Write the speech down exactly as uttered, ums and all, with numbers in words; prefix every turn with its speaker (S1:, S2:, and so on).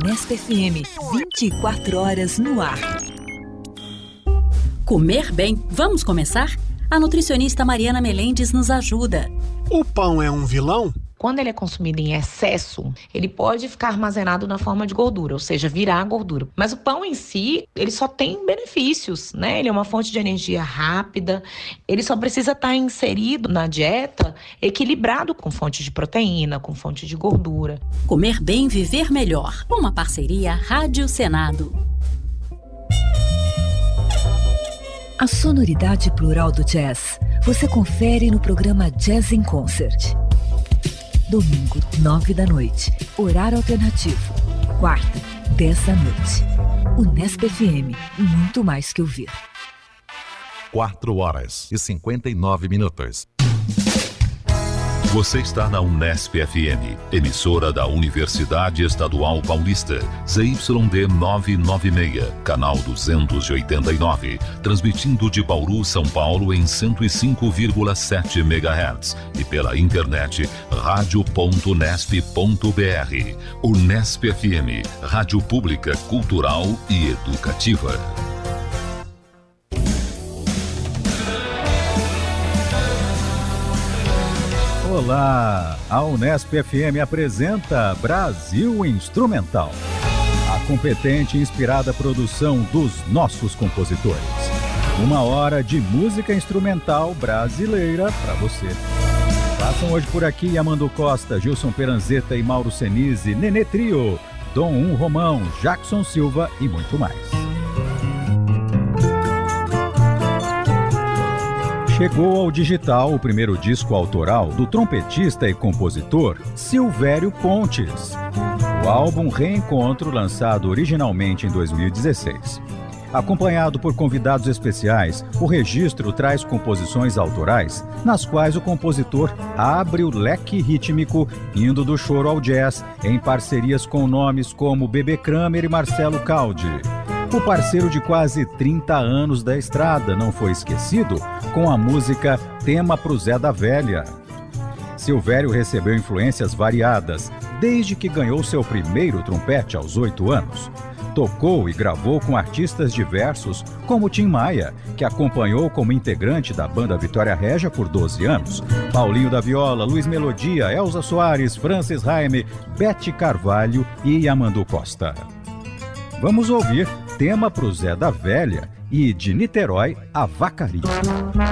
S1: Unesp F M, vinte e quatro horas no ar.
S2: Comer bem. Vamos começar? A nutricionista Mariana Melendes nos ajuda.
S3: O pão é um vilão?
S4: Quando ele é consumido em excesso, ele pode ficar armazenado na forma de gordura, ou seja, virar gordura. Mas o pão em si, ele só tem benefícios, né? Ele é uma fonte de energia rápida, ele só precisa estar inserido na dieta, equilibrado com fonte de proteína, com fonte de gordura.
S2: Comer bem, viver melhor. Uma parceria Rádio Senado.
S1: A sonoridade plural do jazz você confere no programa Jazz in Concert. Domingo, nove da noite. Horário alternativo. Quarta, dez da noite. Unesp F M. Muito mais que ouvir.
S5: quatro horas e cinquenta e nove minutos. Você está na Unesp F M, emissora da Universidade Estadual Paulista, Z Y D novecentos e noventa e seis, canal duzentos e oitenta e nove, transmitindo de Bauru, São Paulo em cento e cinco vírgula sete megahertz e pela internet rádio ponto unesp ponto br. Unesp F M, rádio pública, cultural e educativa.
S6: Olá, a Unesp F M apresenta Brasil Instrumental, a competente e inspirada produção dos nossos compositores. Uma hora de música instrumental brasileira para você. Passam hoje por aqui Amando Costa, Gilson Peranzeta e Mauro Senise, Nenê Trio, Dom Um Romão, Jackson Silva e muito mais. Chegou ao digital o primeiro disco autoral do trompetista e compositor Silvério Pontes. O álbum Reencontro, lançado originalmente em dois mil e dezesseis. Acompanhado por convidados especiais, o registro traz composições autorais, nas quais o compositor abre o leque rítmico, indo do choro ao jazz, em parcerias com nomes como Bebê Kramer e Marcelo Caldi. O parceiro de quase trinta anos da estrada não foi esquecido com a música Tema pro Zé da Velha. Silvério recebeu influências variadas, desde que ganhou seu primeiro trompete aos oito anos. Tocou e gravou com artistas diversos, como Tim Maia, que acompanhou como integrante da banda Vitória Régia por doze anos, Paulinho da Viola, Luiz Melodia, Elza Soares, Francis Raime, Bete Carvalho e Amando Costa. Vamos ouvir Tema pro Zé da Velha e de Niterói a Vacaria.